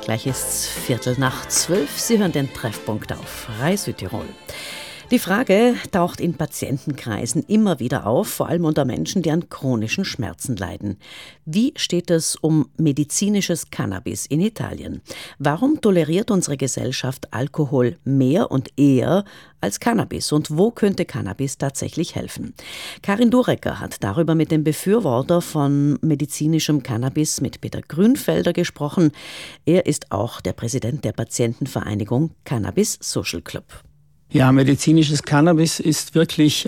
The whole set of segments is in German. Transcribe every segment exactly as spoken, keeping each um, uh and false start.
Gleich ist's Viertel nach zwölf. Sie hören den Treffpunkt auf Rai Südtirol. Die Frage taucht in Patientenkreisen immer wieder auf, vor allem unter Menschen, die an chronischen Schmerzen leiden. Wie steht es um medizinisches Cannabis in Italien? Warum toleriert unsere Gesellschaft Alkohol mehr und eher als Cannabis? Und wo könnte Cannabis tatsächlich helfen? Karin Durecker hat darüber mit dem Befürworter von medizinischem Cannabis, mit Peter Grünfelder, gesprochen. Er ist auch der Präsident der Patientenvereinigung Cannabis Social Club. Ja, medizinisches Cannabis ist wirklich äh,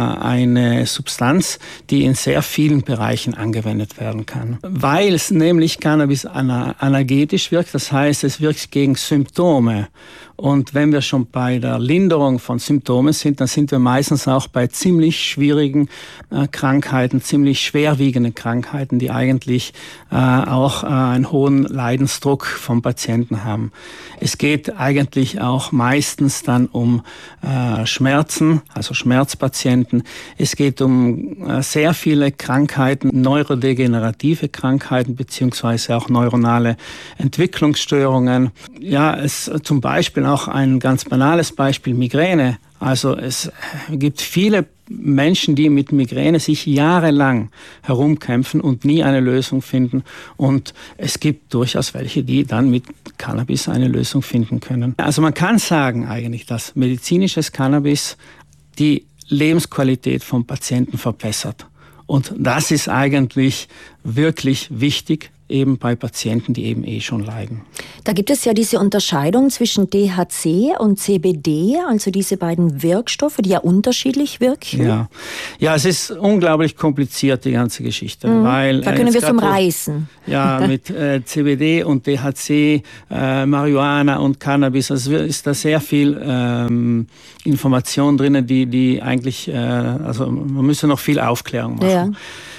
eine Substanz, die in sehr vielen Bereichen angewendet werden kann. Weil es nämlich Cannabis ana- analgetisch wirkt, das heißt, es wirkt gegen Symptome. Und wenn wir schon bei der Linderung von Symptomen sind, dann sind wir meistens auch bei ziemlich schwierigen äh, Krankheiten, ziemlich schwerwiegenden Krankheiten, die eigentlich äh, auch äh, einen hohen Leidensdruck vom Patienten haben. Es geht eigentlich auch meistens dann um äh, Schmerzen, also Schmerzpatienten. Es geht um äh, sehr viele Krankheiten, neurodegenerative Krankheiten beziehungsweise auch neuronale Entwicklungsstörungen. Ja, es zum Beispiel auch ein ganz banales Beispiel, Migräne. Also es gibt viele Menschen, die mit Migräne sich jahrelang herumkämpfen und nie eine Lösung finden. Und es gibt durchaus welche, die dann mit Cannabis eine Lösung finden können. Also man kann sagen eigentlich, dass medizinisches Cannabis die Lebensqualität vom Patienten verbessert. Und das ist eigentlich wirklich wichtig, eben bei Patienten, die eben eh schon leiden. Da gibt es ja diese Unterscheidung zwischen D H C und C B D, also diese beiden Wirkstoffe, die ja unterschiedlich wirken. Ja, ja, es ist unglaublich kompliziert, die ganze Geschichte. Mhm. Weil, da können äh, wir es umreißen. Ja, mit äh, C B D und D H C, äh, Marihuana und Cannabis, also ist da sehr viel ähm, Information drin, die, die eigentlich, äh, also man müsste noch viel Aufklärung machen. Ja.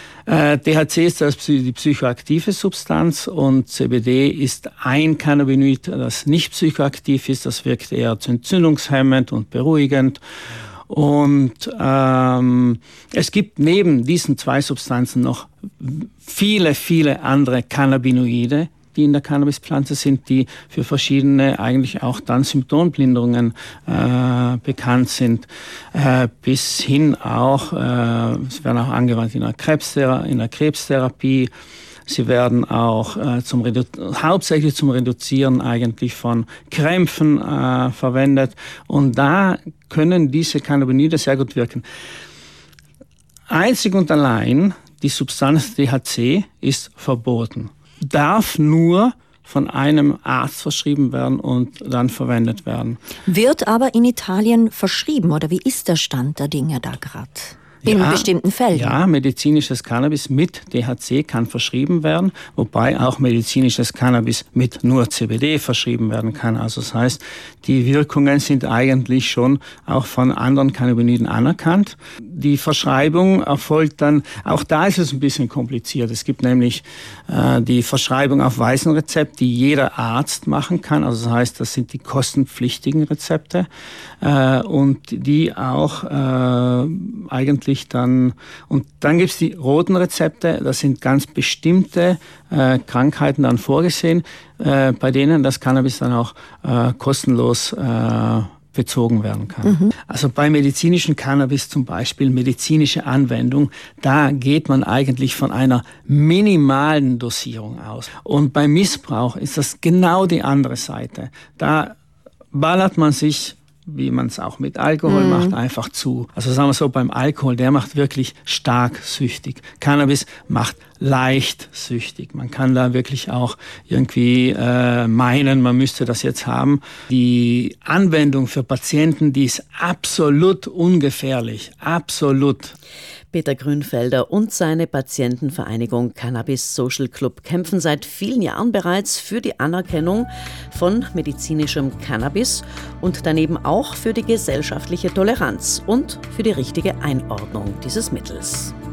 D H C ist das die psychoaktive Substanz und C B D ist ein Cannabinoid, das nicht psychoaktiv ist. Das wirkt eher entzündungshemmend und beruhigend. Und ähm, es gibt neben diesen zwei Substanzen noch viele, viele andere Cannabinoide, die in der Cannabispflanze sind, die für verschiedene eigentlich auch dann Symptomlinderungen äh, bekannt sind, äh, bis hin auch, äh, sie werden auch angewandt in der, Krebsthera- in der Krebstherapie, sie werden auch äh, zum Redu- hauptsächlich zum Reduzieren eigentlich von Krämpfen äh, verwendet und da können diese Cannabinoide sehr gut wirken. Einzig und allein die Substanz D H C ist verboten. Darf nur von einem Arzt verschrieben werden und dann verwendet werden. Wird aber in Italien verschrieben, oder wie ist der Stand der Dinge da gerade? In ja, bestimmten Fällen? Ja, medizinisches Cannabis mit D H C kann verschrieben werden, wobei auch medizinisches Cannabis mit nur C B D verschrieben werden kann. Also das heißt, die Wirkungen sind eigentlich schon auch von anderen Cannabinoiden anerkannt. Die Verschreibung erfolgt dann, auch da ist es ein bisschen kompliziert. Es gibt nämlich äh, die Verschreibung auf weißem Rezept, die jeder Arzt machen kann. Also das heißt, das sind die kostenpflichtigen Rezepte äh, und die auch äh, eigentlich dann, und dann gibt es die roten Rezepte, das sind ganz bestimmte äh, Krankheiten dann vorgesehen, äh, bei denen das Cannabis dann auch äh, kostenlos äh, bezogen werden kann. Mhm. Also bei medizinischem Cannabis zum Beispiel, medizinische Anwendung, da geht man eigentlich von einer minimalen Dosierung aus. Und beim Missbrauch ist das genau die andere Seite. Da ballert man sich, wie man es auch mit Alkohol mm. macht, einfach zu. Also sagen wir so, beim Alkohol, der macht wirklich stark süchtig. Cannabis macht leicht süchtig. Man kann da wirklich auch irgendwie äh, meinen, man müsste das jetzt haben. Die Anwendung für Patienten, die ist absolut ungefährlich. Absolut. Peter Grünfelder und seine Patientenvereinigung Cannabis Social Club kämpfen seit vielen Jahren bereits für die Anerkennung von medizinischem Cannabis und daneben auch für die gesellschaftliche Toleranz und für die richtige Einordnung dieses Mittels.